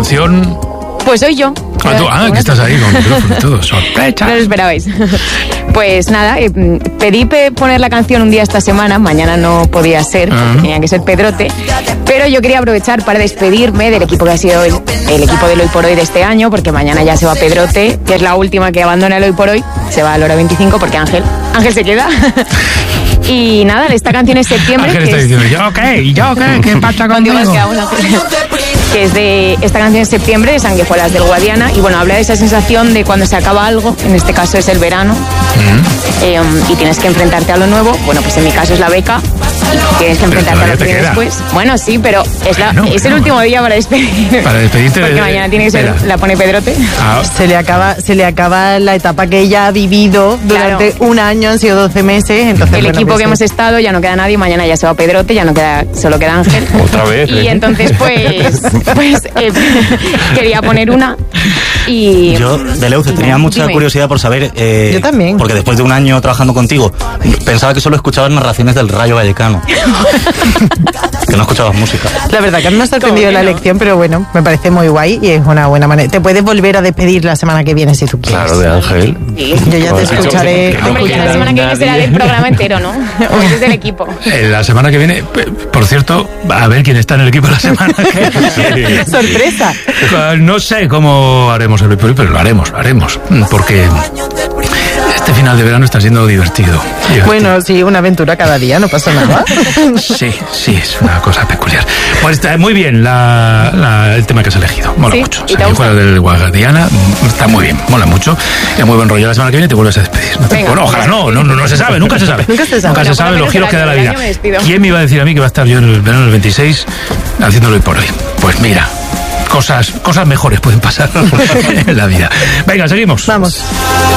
canción... Pues soy yo. Que estás ahí con el micrófono y todo. ¡Sorpresa! No lo esperabais. Pues nada, pedí poner la canción un día esta semana. Mañana no podía ser, porque tenía que ser Pedrote. Pero yo quería aprovechar para despedirme del equipo que ha sido el equipo del Hoy por Hoy de este año, porque mañana ya se va Pedrote, que es la última que abandona el Hoy por Hoy. Se va a la hora 25 porque Ángel se queda. Y nada, esta canción es septiembre. Ángel está diciendo, ¿yo qué? ¿Qué pasa contigo? Que es de esta canción es septiembre, de Sanguijuelas del Guadiana. Y bueno, habla de esa sensación de cuando se acaba algo, en este caso es el verano, y tienes que enfrentarte a lo nuevo. Bueno, pues en mi caso es la beca, tienes que enfrentarte a lo que viene después. Bueno, sí, pero es el último día para despedir. Para despedirte. Porque mañana tiene que ser, la pone Pedrote. Se le acaba la etapa que ella ha vivido durante un año, han sido 12 meses. Entonces, el equipo que hemos estado, ya no queda nadie, mañana ya se va Pedrote, solo queda Ángel. Otra vez. Y entonces quería poner una. Y yo, de Leuce, tenía mucha curiosidad por saber. Yo también. Porque después de un año trabajando contigo, pensaba que solo escuchabas narraciones del Rayo Vallecano. Que no escuchabas música. La verdad que me ha sorprendido la elección, pero bueno, me parece muy guay y es una buena manera. Te puedes volver a despedir la semana que viene si tú quieres. Claro, de Ángel. Sí. Yo ya te escucharé. Hombre, ya la semana que viene será del programa entero, ¿no? Hoy es del equipo. La semana que viene, por cierto, a ver quién está en el equipo la semana que viene. ¡Sorpresa! No sé cómo haremos el Hoy, pero lo haremos. Porque este final de verano está siendo divertido. Bueno, sí, una aventura cada día, no pasa nada. Sí, es una cosa peculiar. Pues está muy bien el tema que has elegido. Mola mucho. Sanguijuelas del Guadiana está muy bien, mola mucho. Es muy buen rollo. La semana que viene te vuelves a despedir. Bueno, ojalá no se sabe, nunca se sabe. Nunca se sabe Los giros que da la vida. ¿Quién me iba a decir a mí que va a estar yo en el verano del 26 haciéndolo Hoy por Hoy? Pues mira, cosas mejores pueden pasar en la vida. Venga, seguimos. Vamos.